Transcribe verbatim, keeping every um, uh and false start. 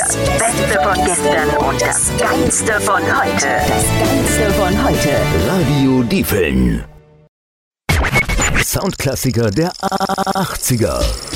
Das Beste von gestern und das Geilste von heute. Das Geilste von heute. Radio Diefeln. Soundklassiker der achtziger.